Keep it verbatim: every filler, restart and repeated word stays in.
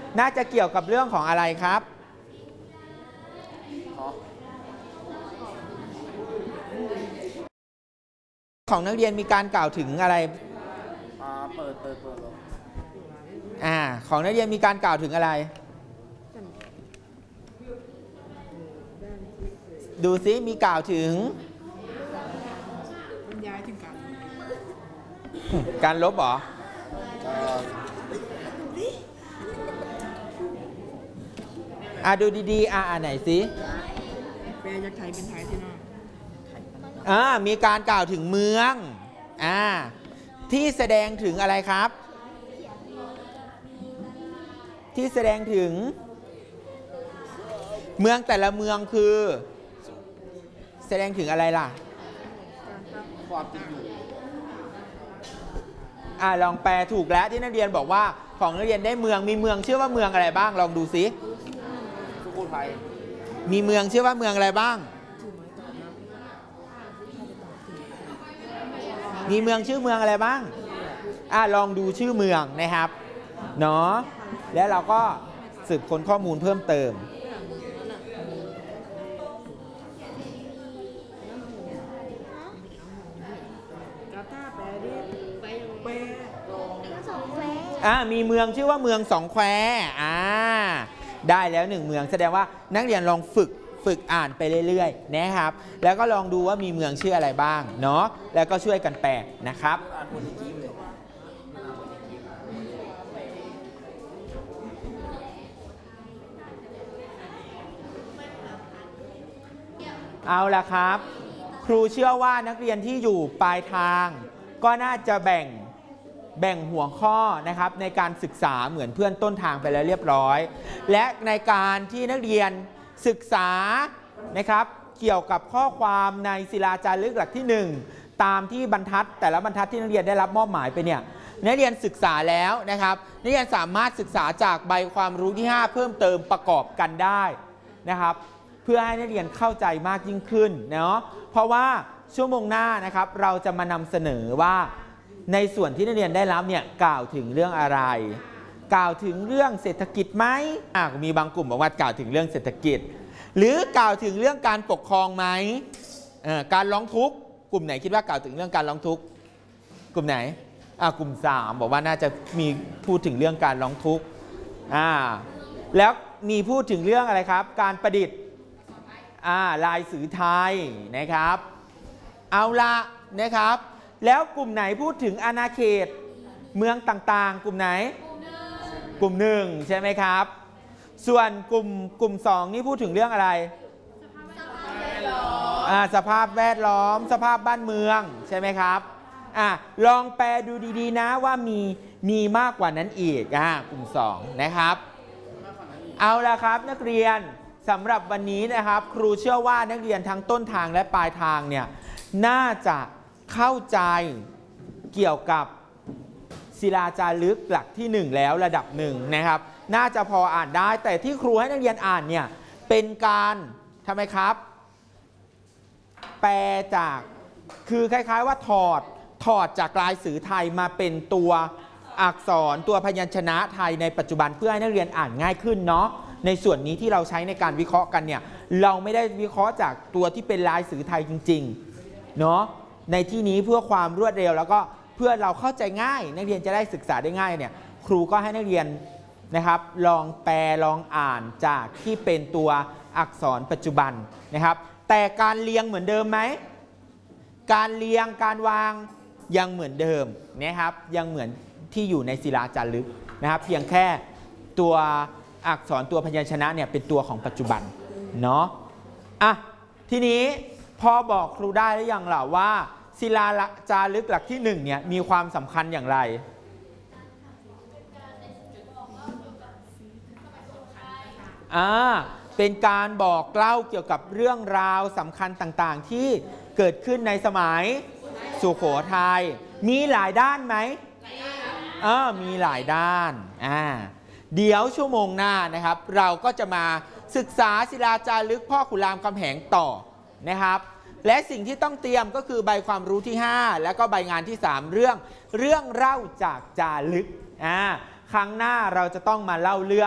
น่าจะเกี่ยวกับเรื่องของอะไรครับของนักเรียนมีการกล่าวถึงอะไรเปิดเปิดเปิดอ่าของนักเรียนมีการกล่าวถึงอะไรดูซิมีกล่าวถึงบรรยายถึงการการลบเหรออ่าดูดีๆอ่าอ่าไหนซิแปลจากไทยเป็นไทยที่น่าอ่ามีการกล่าวถึงเมืองอ่าที่แสดงถึงอะไรครับที่แสดงถึงเมืองแต่ละเมืองคือแสดงถึงอะไรล่ะความเป็นอยู่อ่าลองแปลถูกแล้วที่นักเรียนบอกว่าของนักเรียนได้เมืองมีเมืองชื่อว่าเมืองอะไรบ้างลองดูซิสุโขทัยมีเมืองชื่อว่าเมืองอะไรบ้างมีเมืองชื่อเมืองอะไรบ้างอ่าลองดูชื่อเมืองนะครับเนาะแล้วเราก็สืบค้นข้อมูลเพิ่มเติมอ่ามีเมืองชื่อว่าเมืองสองแควอ่าได้แล้วหนึ่งเมืองแสดงว่านักเรียนลองฝึกฝึกอ่านไปเรื่อยๆนะครับแล้วก็ลองดูว่ามีเมืองชื่ออะไรบ้างเนาะแล้วก็ช่วยกันแปลนะครับเอาละครับครูเชื่อว่านักเรียนที่อยู่ปลายทางก็น่าจะแบ่งแบ่งหัวข้อนะครับในการศึกษาเหมือนเพื่อนต้นทางไปแล้วเรียบร้อยและในการที่นักเรียนศึกษานะครับเกี่ยวกับข้อความในศิลาจารึกหลักที่หนึ่งตามที่บรรทัดแต่ละบรรทัดที่นักเรียนได้รับมอบหมายไปเนี่ยนักเรียนศึกษาแล้วนะครับนักเรียนสามารถศึกษาจากใบความรู้ที่ห้าเพิ่มเติมประกอบกันได้นะครับเพื่อให้นักเรียนเข้าใจมากยิ่งขึ้นเนาะเพราะว่าชั่วโมงหน้านะครับเราจะมานำเสนอว่าในส่วนที่นักเรียนได้รับเนี่ยกล่าวถึงเรื่องอะไรกล่าวถึงเรื่องเศรษฐกิจไหมอ่ะมีบางกลุ่มบอกว่ากล่าวถึงเรื่องเศรษฐกิจหรือกล่าวถึงเรื่องการปกครองไหมการร้องทุกข์กลุ่มไหนคิดว่ากล่าวถึงเรื่องการร้องทุกข์กลุ่มไหนอ่ะกลุ่มสามบอกว่าน่าจะมีพูดถึงเรื่องการร้องทุกข์อ่าแล้วมีพูดถึงเรื่องอะไรครับการประดิษฐ์อ่าลายสื่อไทยนะครับเอาละนะครับแล้วกลุ่มไหนพูดถึงอาณาเขตเมืองต่างๆกลุ่มไหนกลุ่มหนึ่งใช่ไหมครับส่วนกลุ่มกลุ่มสองนี่พูดถึงเรื่องอะไรสภาพแวดล้อมสภาพบ้านเมืองใช่ไหมครับอ่ะลองแปลดูดีๆนะว่ามีมีมากกว่านั้นอีกอ่ะกลุ่มสองนะครับเอาละครับนักเรียนสำหรับวันนี้นะครับครูเชื่อว่านักเรียนทั้งต้นทางและปลายทางเนี่ยน่าจะเข้าใจเกี่ยวกับศิลาจารึกหลักที่หนึ่งแล้วระดับหนึ่งนะครับน่าจะพออ่านได้แต่ที่ครูให้นักเรียนอ่านเนี่ยเป็นการทำไมครับแปลจากคือคล้ายๆว่าถอดถอดจากลายสื่อไทยมาเป็นตัวอักษรตัวพยัญชนะไทยในปัจจุบันเพื่อให้นักเรียนอ่านง่ายขึ้นเนาะในส่วนนี้ที่เราใช้ในการวิเคราะห์กันเนี่ยเราไม่ได้วิเคราะห์จากตัวที่เป็นลายสื่อไทยจริงๆเนาะในที่นี้เพื่อความรวดเร็วแล้วก็เพื่อเราเข้าใจง่ายนักเรียนจะได้ศึกษาได้ง่ายเนี่ยครูก็ให้นักเรียนนะครับลองแปลลองอ่านจากที่เป็นตัวอักษรปัจจุบันนะครับแต่การเรียงเหมือนเดิมไหมการเรียงการวางยังเหมือนเดิมนะครับยังเหมือนที่อยู่ในศิลาจารึกนะครับเพียงแค่ตัวอักษรตัวพยัญชนะเนี่ยเป็นตัวของปัจจุบันเนาะอ่ะทีนี้พอบอกครูได้หรือยังล่ะว่าศิลาจารึกหลักที่หนึ่งเนี่ยมีความสำคัญอย่างไรอ่าเป็นการบอกเล่าเกี่ยวกับเรื่องราวสำคัญต่างๆที่เกิดขึ้นในสมัยสุโขทัยมีหลายด้านไหมอ่ามีหลายด้านอ่าเดี๋ยวชั่วโมงหน้านะครับเราก็จะมาศึกษาศิลาจารึกพ่อขุนรามคำแหงต่อนะครับและสิ่งที่ต้องเตรียมก็คือใบความรู้ที่ห้าแล้วก็ใบงานที่สามเรื่องเรื่องเล่าจากจารึกอ่าครั้งหน้าเราจะต้องมาเล่าเรื่อง